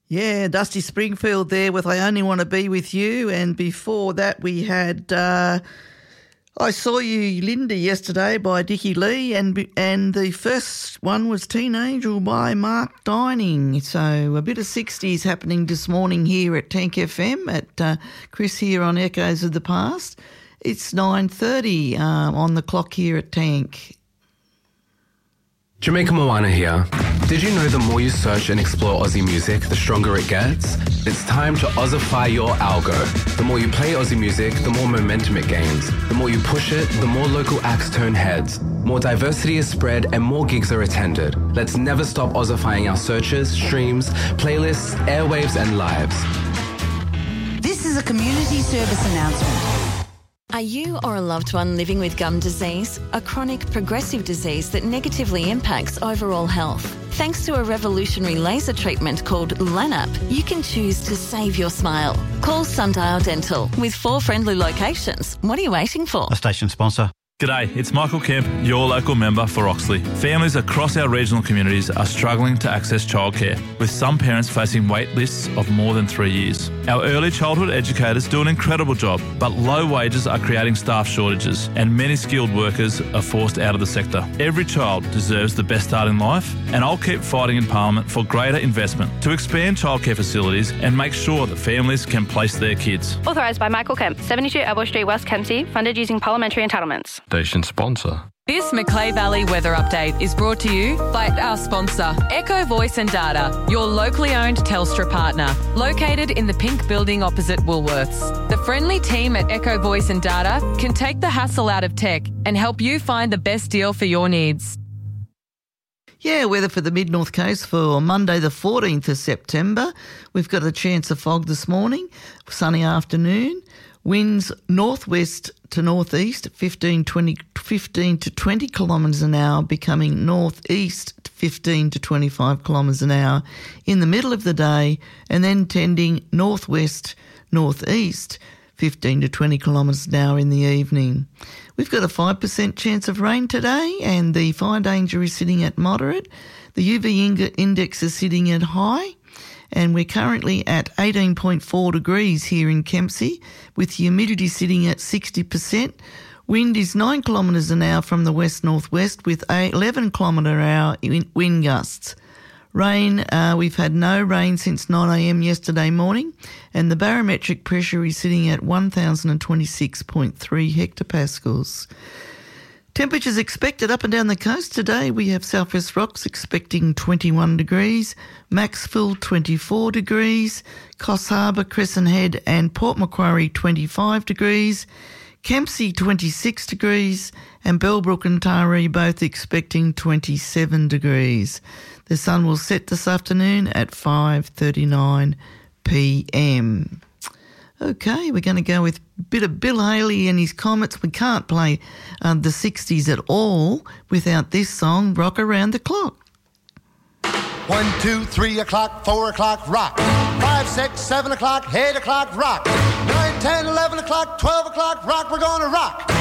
Yeah, Dusty Springfield there with I Only Want to Be With You. And before that we had I Saw You, Linda, yesterday by Dickie Lee. And the first one was Teen Angel by Mark Dining. So a bit of 60s happening this morning here at Tank FM at Chris here on Echoes of the Past. It's 9:30 on the clock here at Tank. Jamaica Moana here. Did you know the more you search and explore Aussie music, the stronger it gets? It's time to Aussify your algo. The more you play Aussie music, the more momentum it gains. The more you push it, the more local acts turn heads. More diversity is spread and more gigs are attended. Let's never stop Aussifying our searches, streams, playlists, airwaves and lives. This is a community service announcement. Are you or a loved one living with gum disease, a chronic progressive disease that negatively impacts overall health? Thanks to a revolutionary laser treatment called LANAP, you can choose to save your smile. Call Sundial Dental with 4 friendly locations. What are you waiting for? A station sponsor. G'day, it's Michael Kemp, your local member for Oxley. Families across our regional communities are struggling to access childcare, with some parents facing wait lists of more than 3 years. Our early childhood educators do an incredible job, but low wages are creating staff shortages and many skilled workers are forced out of the sector. Every child deserves the best start in life, and I'll keep fighting in Parliament for greater investment to expand childcare facilities and make sure that families can place their kids. Authorised by Michael Kemp, 72 Elbow Street, West Kempsey, funded using parliamentary entitlements. Station sponsor. This Macleay Valley weather update is brought to you by our sponsor, Echo Voice and Data, your locally owned Telstra partner, located in the pink building opposite Woolworths. The friendly team at Echo Voice and Data can take the hassle out of tech and help you find the best deal for your needs. Yeah, weather for the Mid-North Coast for Monday the 14th of September. We've got a chance of fog this morning, sunny afternoon. Winds northwest to northeast, 15 to 20 kilometres an hour, becoming northeast 15 to 25 kilometres an hour in the middle of the day, and then tending northwest, northeast, 15 to 20 kilometres an hour in the evening. We've got a 5% chance of rain today, and the fire danger is sitting at moderate. The UV index is sitting at high. And we're currently at 18.4 degrees here in Kempsey, with humidity sitting at 60%. Wind is 9 kilometres an hour from the west-northwest with 11 kilometre an hour wind gusts. Rain, we've had no rain since 9 a.m. yesterday morning, and the barometric pressure is sitting at 1,026.3 hectopascals. Temperatures expected up and down the coast today. We have South West Rocks expecting 21 degrees, Maxville 24 degrees, Coffs Harbour, Crescent Head and Port Macquarie 25 degrees, Kempsey 26 degrees and Bellbrook and Taree both expecting 27 degrees. The sun will set this afternoon at 5:39 p.m. Okay, we're going to go with a bit of Bill Haley and his Comets. We can't play the 60s at all without this song, Rock Around the Clock. 1, 2, 3 o'clock, 4 o'clock, rock. 5, 6, 7 o'clock, 8 o'clock, rock. 9, 10, 11 o'clock, 12 o'clock, rock. We're going to rock.